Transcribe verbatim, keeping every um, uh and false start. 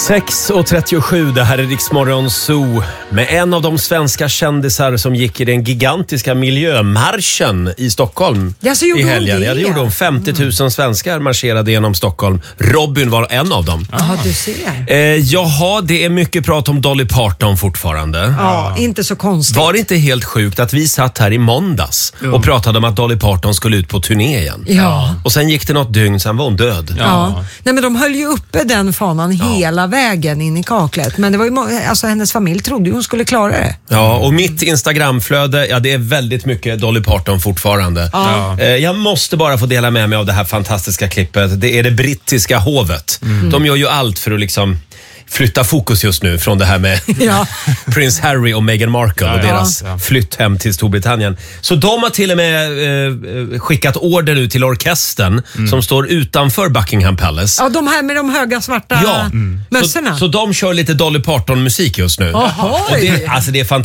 sex och trettiosju, det här är Rix Morgon Zoo med en av de svenska kändisar som gick i den gigantiska miljömarschen i Stockholm ja, så i helgen. Det. Ja, det gjorde hon. femtio tusen svenskar marscherade genom Stockholm. Robin var en av dem. Jaha, du ser. Eh, jaha, det är mycket prat om Dolly Parton fortfarande. Ja, inte så konstigt. Var det inte helt sjukt att vi satt här i måndags jo. och pratade om att Dolly Parton skulle ut på turné igen? Ja. Och sen gick det något dygn, sen var hon död. Ja. Ja. Nej, men de höll ju uppe den fanan ja. hela vägen in i kaklet. Men det var ju må- alltså, hennes familj trodde ju hon skulle klara det. Ja, och mitt Instagramflöde, ja, det är väldigt mycket Dolly Parton fortfarande. Ja. Eh, jag måste bara få dela med mig av det här fantastiska klippet. Det är det brittiska hovet. Mm. De gör ju allt för att liksom flytta fokus just nu från det här med ja. Prins Harry och Meghan Markle ja, och deras ja. flytt hem till Storbritannien. Så de har till och med eh, skickat order ut till orkestern mm. som står utanför Buckingham Palace. Ja, de här med de höga svarta ja. mm. mössorna. Så, så de kör lite Dolly Parton-musik just nu. Ohoj. Och det, alltså det är fantastiskt.